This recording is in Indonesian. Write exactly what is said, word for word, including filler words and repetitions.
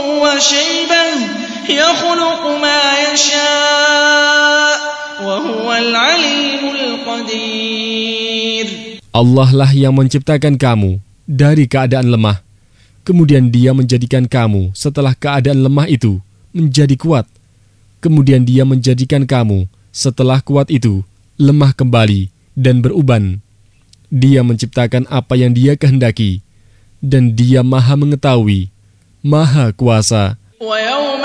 وشيبة يخلق ما يشاء وهو العليم القدير. Allah lah yang menciptakan kamu dari keadaan lemah. Kemudian Dia menjadikan kamu setelah keadaan lemah itu menjadi kuat. Kemudian Dia menjadikan kamu setelah kuat itu lemah kembali dan beruban. Dia menciptakan apa yang Dia kehendaki, dan Dia Maha Mengetahui, Maha Kuasa.